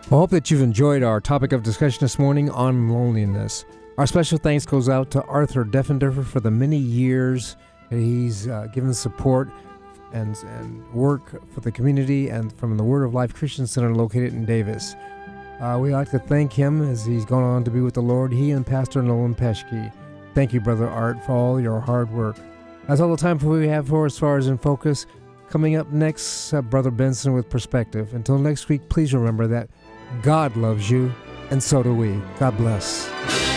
I hope that you've enjoyed our topic of discussion this morning on loneliness. Our special thanks goes out to Arthur Deffenderfer for the many years that he's given support and work for the community and from the Word of Life Christian Center located in Davis. We'd like to thank him as he's gone on to be with the Lord, he and Pastor Nolan Peschke. Thank you, Brother Art, for all your hard work. That's all the time we have for as far as In Focus. Coming up next, Brother Benson with Perspective. Until next week, please remember that God loves you, and so do we. God bless.